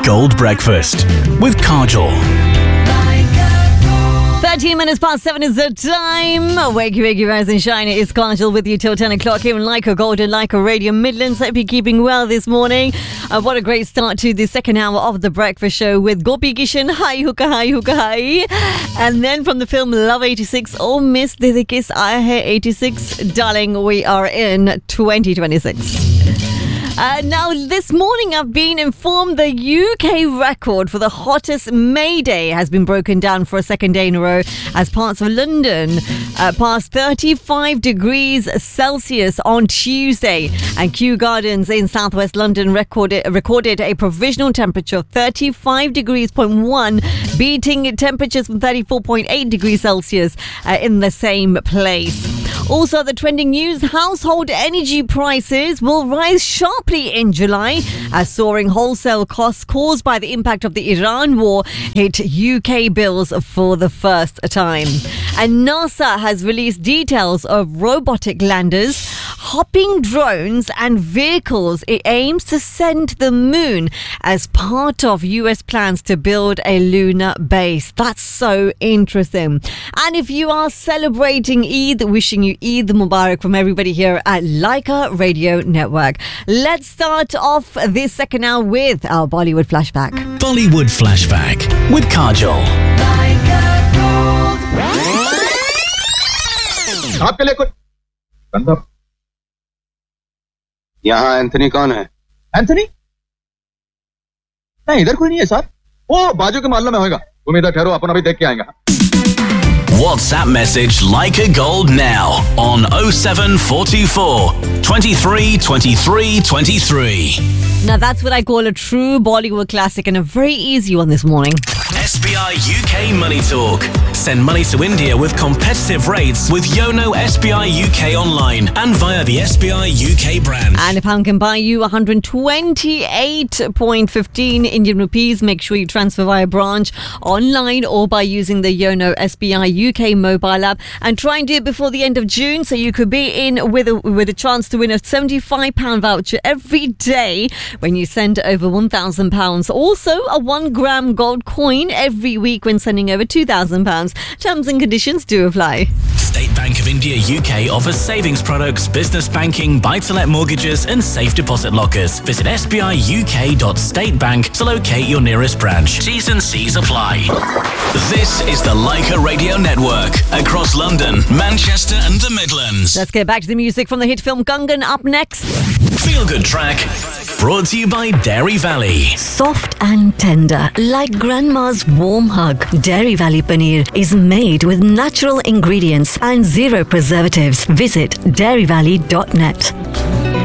Gold Breakfast with Kajol. 13 minutes past 7 is the time. Wakey, rise and shine. It's Kajol with you till 10 o'clock here on Leica Gold and Leica Radio Midlands. Hope you're keeping well this morning. What a great start to the second hour of the breakfast show with Gopi Kishan. Hi, hookah, hi. And then from the film Love 86, Oh Miss Didi Kiss Aaya Hai 86. Darling, we are in 2026. Now, this morning I've been informed the UK record for the hottest May Day has been broken down for a second day in a row as parts of London passed 35 degrees Celsius on Tuesday. And Kew Gardens in southwest London recorded a provisional temperature of 35 degrees 0.1, beating temperatures from 34.8 degrees Celsius in the same place. Also, the trending news, household energy prices will rise sharply in July as soaring wholesale costs caused by the impact of the Iran war hit UK bills for the first time. And NASA has released details of robotic landers, hopping drones and vehicles it aims to send to the moon as part of US plans to build a lunar base. That's so interesting. And if you are celebrating Eid, wishing you Eid Mubarak from everybody here at Leica Radio Network. Let's start off this second hour with our Bollywood Flashback. Bollywood Flashback with Kajol. आपके लिए कुछ कंधा यहाँ Anthony कौन है? Anthony? नहीं, इधर कोई नहीं है सर. वो बाजू के मोहल्ले में होगा. तुम इधर ठहरो, अपन अभी देख के आएंगे. WhatsApp message Leica Gold now on 07424 23 23 23. Now that's what I call a true Bollywood classic and a very easy one this morning. SBI UK Money Talk. Send money to India with competitive rates with Yono SBI UK online and via the SBI UK branch. And a pound can buy you 128.15 Indian rupees. Make sure you transfer via branch, online or by using the Yono SBI UK mobile app. And try and do it before the end of June so you could be in with a chance to win a £75 voucher every day when you send over £1,000. Also, a 1 gram gold coin every week when sending over £2,000. Terms and conditions do apply. State Bank of India UK offers savings products, business banking, buy-to-let mortgages and safe deposit lockers. Visit sbiuk.statebank to locate your nearest branch. T's and C's apply. This is the Leica Radio Network across London, Manchester and the Midlands. Let's get back to the music from the hit film Kangan up next. Feel Good Track, brought to you by Dairy Valley. Soft and tender, like grandma's warm hug. Dairy Valley Paneer is made with natural ingredients and zero preservatives. Visit dairyvalley.net.